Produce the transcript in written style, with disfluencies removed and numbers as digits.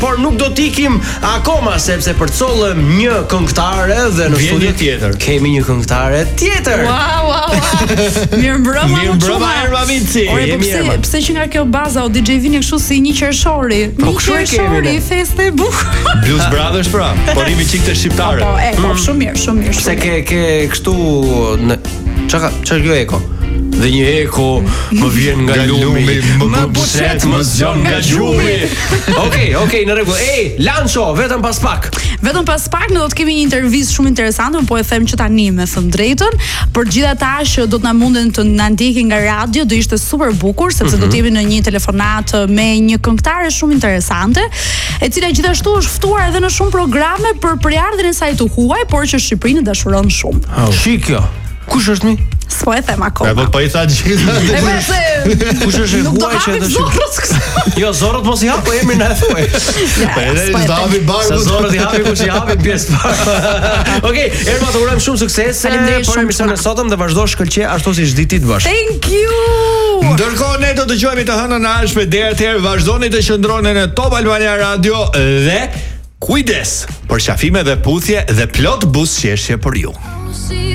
por nuk do t'ikim akoma sepse përcollëm një këngëtare dhe në studio tjetër kemi një këngëtare tjetër. Wow. Mirëmbrëma. Mirëmbrëma Erma Vinci. Pse që nga kjo baza o DJ vini kështu si një qershori. Po kështu feste e bukur. Blues Brothers pra, por imi çik të shqiptare. Po, shumë mirë. Pse ke kështu çfarë kjo eko? Dhe një eko më vjen nga lumi, më buset, më zgjon nga gjumi. Okej, në rregull. Lanço, vetëm pas pak ne do të kemi një intervistë shumë interesante, po e them që tani me thënë drejtën, për gjithë ata që do të na munden të na ndjekin nga radio, do ishte super bukur sepse do të jemi në një telefonat me një këngëtare shumë interesante, e cila gjithashtu është ftuar edhe në shumë programe për përardhjen e saj të huaj, por që Shqipërinë dashuron shumë. Shikjo. Kush është mi? S'po e them akoma. Po i tha gjithë. Kush është e huaj që dëshon? Jo, zorrët mos i hap, po emrin na e thuaj. Po edhe do të hapi barku. Sa zorrët i hapin kush i hapin pjesë parë. Okej, Erma, të urojmë shumë sukses për emisionin e sotëm dhe vazhdo shkëlqe ashtu siç di ti të bësh. Thank you. Ndërkohë ne do të dëgjojmë të hënën e ardhshme deri atëherë vazhdoni të qëndroni në Top Albania Radio dhe kujdes për qafime dhe puthje dhe plot buzëqeshje për ju.